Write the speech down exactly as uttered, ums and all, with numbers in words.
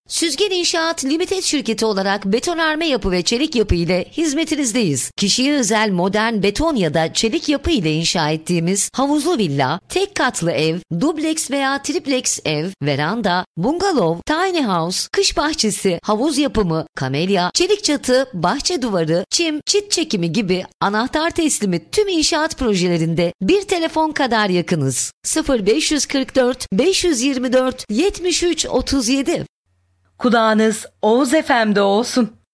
Süzgen İnşaat Limited şirketi olarak betonarme yapı ve çelik yapı ile hizmetinizdeyiz. Kişiye özel modern beton ya da çelik yapı ile inşa ettiğimiz havuzlu villa, tek katlı ev, dubleks veya triplex ev, veranda, bungalov, tiny house, kış bahçesi, havuz yapımı, kamelya, çelik çatı, bahçe duvarı, çim, çit çekimi gibi anahtar teslimi tüm inşaat projelerinde bir telefon kadar yakınız. sıfır beş kırk dört beş yirmi dört yetmiş üç otuz yedi. Kulağınız Oğuz F M'de olsun.